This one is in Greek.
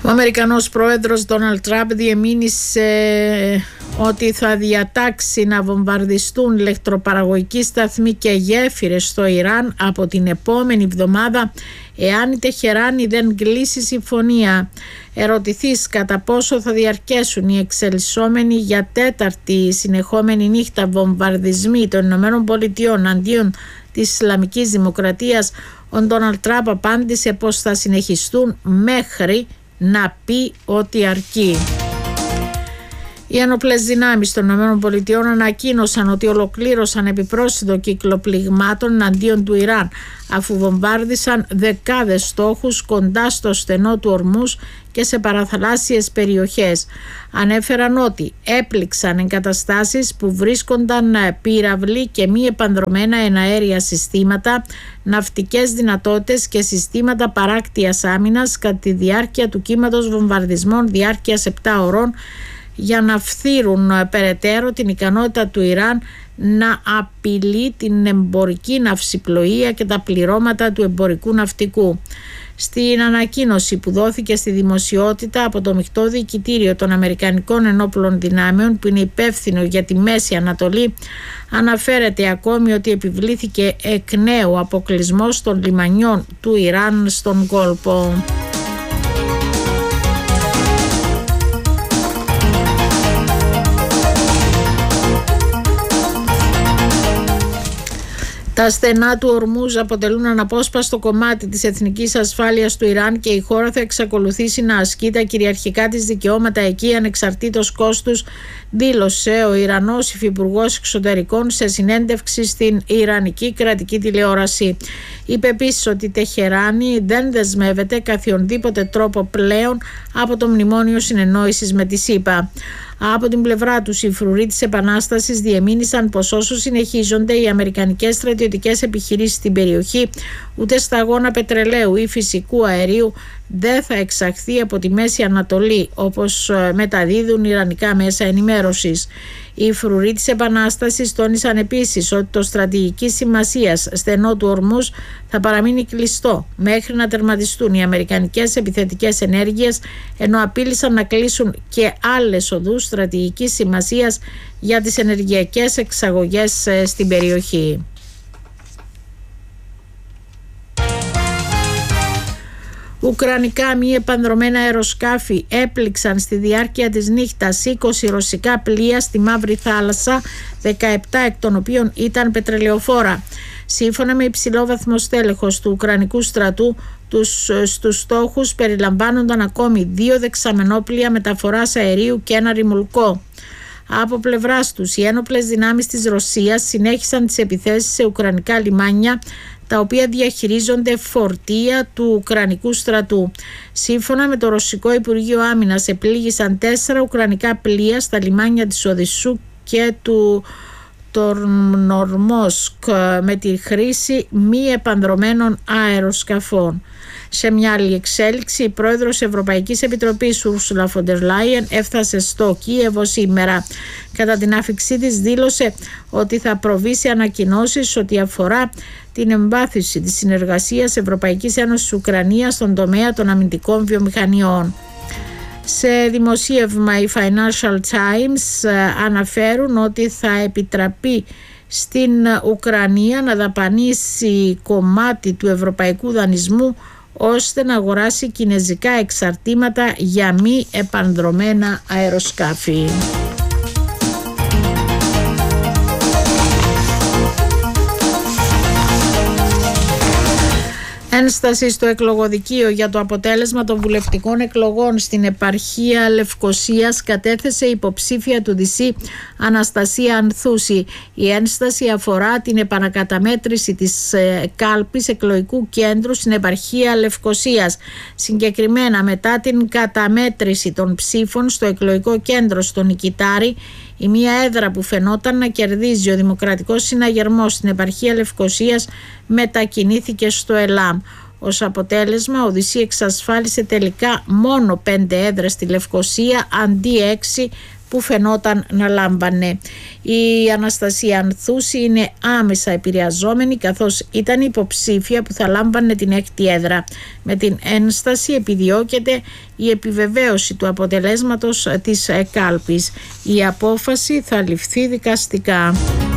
Αμερικανός πρόεδρος Ντόναλντ Τραμπ διεμήνυσε ότι θα διατάξει να βομβαρδιστούν ηλεκτροπαραγωγικοί σταθμοί και γέφυρες στο Ιράν από την επόμενη εβδομάδα εάν η Τεχεράνη δεν κλείσει συμφωνία. Ερωτηθείς κατά πόσο θα διαρκέσουν οι εξελισσόμενοι για τέταρτη συνεχόμενη νύχτα βομβαρδισμοί των ΗΠΑ αντίον της Ισλαμικής Δημοκρατίας, ο Ντόναλντ Τραμπ απάντησε πως θα συνεχιστούν μέχρι να πει ότι αρκεί. Οι ενόπλες δυνάμεις των ΗΠΑ ανακοίνωσαν ότι ολοκλήρωσαν επιπρόσθετο κύκλο πληγμάτων εναντίον του Ιράν, αφού βομβάρδισαν δεκάδες στόχους κοντά στο στενό του Ορμούζ και σε παραθαλάσσιες περιοχές. Ανέφεραν ότι έπληξαν εγκαταστάσεις που βρίσκονταν πύραυλοι και μη επανδρομένα εναέρια συστήματα, ναυτικές δυνατότητες και συστήματα παράκτειας άμυνας κατά τη διάρκεια του κύματος βομβαρδισμών διάρκειας 7 ωρών, για να φθείρουν περαιτέρω την ικανότητα του Ιράν να απειλεί την εμπορική ναυσιπλοεία και τα πληρώματα του εμπορικού ναυτικού. Στην ανακοίνωση που δόθηκε στη δημοσιότητα από το Μειχτό Διοικητήριο των Αμερικανικών Ενόπλων Δυνάμεων, που είναι υπεύθυνο για τη Μέση Ανατολή, αναφέρεται ακόμη ότι επιβλήθηκε εκ νέου αποκλεισμός των λιμανιών του Ιράν στον κόλπο. Τα στενά του Ορμούζ αποτελούν αναπόσπαστο κομμάτι της εθνικής ασφάλειας του Ιράν και η χώρα θα εξακολουθήσει να ασκεί τα κυριαρχικά της δικαιώματα εκεί ανεξαρτήτως κόστους, δήλωσε ο Ιρανός Υφυπουργός Εξωτερικών σε συνέντευξη στην Ιρανική κρατική τηλεόραση. Είπε επίσης ότι η Τεχεράνη δεν δεσμεύεται καθιονδήποτε τρόπο πλέον από το μνημόνιο συνεννόησης με τη ΣΥΠΑ. Από την πλευρά τους, οι φρουροί της Επανάστασης διεμήνυσαν πως όσο συνεχίζονται οι αμερικανικές στρατιωτικές επιχειρήσεις στην περιοχή, ούτε σταγόνα πετρελαίου ή φυσικού αερίου δεν θα εξαχθεί από τη Μέση Ανατολή, όπως μεταδίδουν ιρανικά μέσα ενημέρωσης. Οι φρουροί της Επανάστασης τόνισαν επίσης ότι το στρατηγικής σημασίας στενό του Ορμούζ θα παραμείνει κλειστό μέχρι να τερματιστούν οι αμερικανικές επιθετικές ενέργειες, ενώ απείλησαν να κλείσουν και άλλες οδούς στρατηγικής σημασίας για τις ενεργειακές εξαγωγές στην περιοχή. Ουκρανικά μη επανδρομένα αεροσκάφη έπληξαν στη διάρκεια της νύχτας 20 ρωσικά πλοία στη Μαύρη Θάλασσα, 17 εκ των οποίων ήταν πετρελαιοφόρα. Σύμφωνα με υψηλόβαθμο στέλεχος του Ουκρανικού στρατού, στους στόχους περιλαμβάνονταν ακόμη 2 δεξαμενόπλοια μεταφοράς αερίου και ένα ρημουλκό. Από πλευράς τους, οι ένοπλες δυνάμεις της Ρωσίας συνέχισαν τις επιθέσεις σε ουκρανικά λιμάνια, τα οποία διαχειρίζονται φορτία του Ουκρανικού στρατού. Σύμφωνα με το Ρωσικό Υπουργείο Άμυνας, επλήγησαν 4 ουκρανικά πλοία στα λιμάνια της Οδυσσού και του Τορνορμόσκ με τη χρήση μη επανδρομένων αεροσκαφών. Σε μια άλλη εξέλιξη, η πρόεδρος Ευρωπαϊκής Επιτροπής Ούρσουλα φον ντερ Λάιεν έφτασε στο Κίεβο σήμερα. Κατά την άφιξή της δήλωσε ότι θα προβεί σε ανακοινώσεις ότι αφορά την εμβάθυνση της συνεργασίας Ευρωπαϊκής Ένωσης Ουκρανίας στον τομέα των αμυντικών βιομηχανιών. Σε δημοσίευμα οι Financial Times αναφέρουν ότι θα επιτραπεί στην Ουκρανία να δαπανίσει κομμάτι του ευρωπαϊκού δανεισμού ώστε να αγοράσει κινεζικά εξαρτήματα για μη επανδρομένα αεροσκάφη. Ένσταση στο εκλογοδικείο για το αποτέλεσμα των βουλευτικών εκλογών στην επαρχία Λευκωσίας κατέθεσε υποψήφια του ΔΣ Αναστασία Ανθούση. Η ένσταση αφορά την επανακαταμέτρηση της κάλπης εκλογικού κέντρου στην επαρχία Λευκωσίας. Συγκεκριμένα, μετά την καταμέτρηση των ψήφων στο εκλογικό κέντρο στο Νικητάρι, η μία έδρα που φαινόταν να κερδίζει ο Δημοκρατικός Συναγερμός στην επαρχία Λευκωσίας μετακινήθηκε στο ΕΛΑΜ. Ως αποτέλεσμα, ο ΔΣ εξασφάλισε τελικά μόνο 5 έδρες στη Λευκωσία αντί 6 που φαινόταν να λάμβανε. Η Αναστασία Ανθούση είναι άμεσα επηρεαζόμενη, καθώς ήταν υποψήφια που θα λάμβανε την 6η έδρα. Με την ένσταση επιδιώκεται η επιβεβαίωση του αποτελέσματος της κάλπης. Η απόφαση θα ληφθεί δικαστικά.